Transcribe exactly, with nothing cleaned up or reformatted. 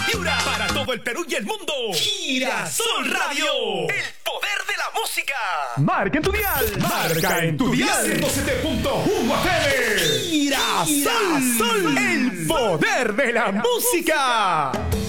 Piura, para todo el Perú y el mundo. Girasol Radio, el poder de la música. Marca en tu dial. Marca en tu dial. ciento siete punto uno F M. Girasol, el poder de la música.